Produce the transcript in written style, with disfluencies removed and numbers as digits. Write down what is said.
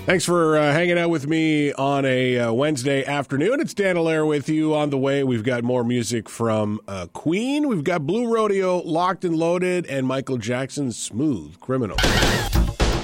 Thanks for hanging out with me on a Wednesday afternoon. It's Dan Allaire with you. On the way, we've got more music from Queen. We've got Blue Rodeo, Locked and Loaded, and Michael Jackson's Smooth Criminal.